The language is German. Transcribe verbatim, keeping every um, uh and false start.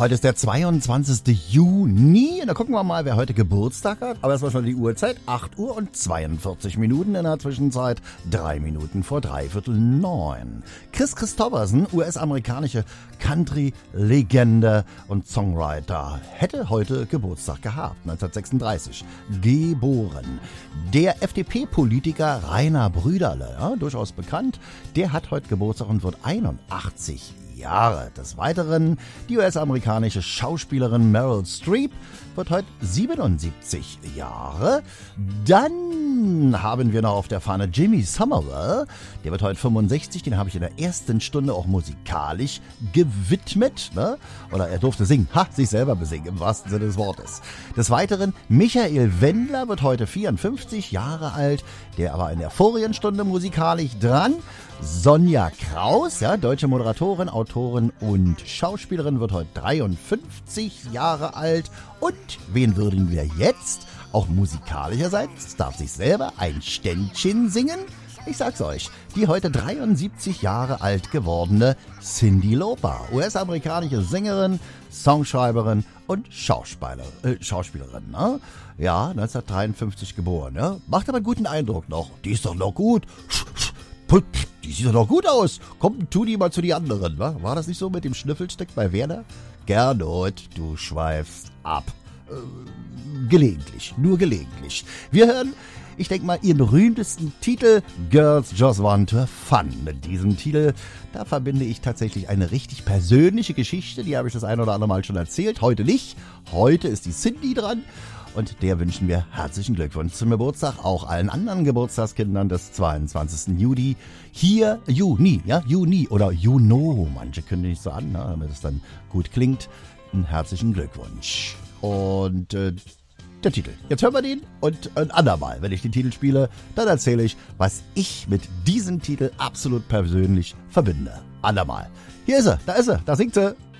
Heute ist der zweiundzwanzigste Juni. Und da gucken wir mal, wer heute Geburtstag hat. Aber erstmal schon die Uhrzeit. acht Uhr und zweiundvierzig Minuten. In der Zwischenzeit drei Minuten vor dreiviertel neun. Kris Kristofferson, U S-amerikanische Country-Legende und Songwriter, hätte heute Geburtstag gehabt. neunzehnhundertsechsunddreißig. Geboren. Der F D P-Politiker Rainer Brüderle, ja, durchaus bekannt, der hat heute Geburtstag und wird einundachtzig Jahre. Des Weiteren die U S-amerikanische Schauspielerin Meryl Streep wird heute siebenundsiebzig Jahre. Dann haben wir noch auf der Fahne Jimmy Somerville. Der wird heute fünfundsechzig. Den habe ich in der ersten Stunde auch musikalisch gewidmet. Ne? Oder er durfte singen. Ha, sich selber besingen, im wahrsten Sinne des Wortes. Des Weiteren Michael Wendler wird heute vierundfünfzig Jahre alt. Der aber in der vorigen Stunde musikalisch dran. Sonja Kraus, ja, deutsche Moderatorin, Autorin und Schauspielerin, wird heute dreiundfünfzig Jahre alt. Und wen würden wir jetzt, auch musikalischerseits, darf sich selber ein Ständchen singen? Ich sag's euch, die heute dreiundsiebzig Jahre alt gewordene Cyndi Lauper, U S-amerikanische Sängerin, Songschreiberin und Schauspieler, äh, Schauspielerin. Ne? Ja, neunzehnhundertdreiundfünfzig geboren. Ja? Macht aber einen guten Eindruck noch. Die ist doch noch gut. Die sieht doch noch gut aus. Komm, tu die mal zu die anderen. Wa? War das nicht so mit dem Schnüffelstück bei Werner? Gernot, du schweifst ab. Äh, gelegentlich, nur gelegentlich. Wir hören, ich denke mal, ihren berühmtesten Titel, Girls Just Want to Have Fun. Mit diesem Titel, da verbinde ich tatsächlich eine richtig persönliche Geschichte. Die habe ich das ein oder andere Mal schon erzählt. Heute nicht. Heute ist die Cyndi dran. Und der wünschen wir herzlichen Glückwunsch zum Geburtstag, auch allen anderen Geburtstagskindern des zweiundzwanzigsten Juli. Hier, Juni, ja, Juni oder Juno, manche kündigen nicht so an, ne, damit es dann gut klingt. Einen herzlichen Glückwunsch. Und äh, der Titel. Jetzt hören wir den und ein andermal, wenn ich den Titel spiele, dann erzähle ich, was ich mit diesem Titel absolut persönlich verbinde. Andermal. Hier ist er, da ist er, da singt sie.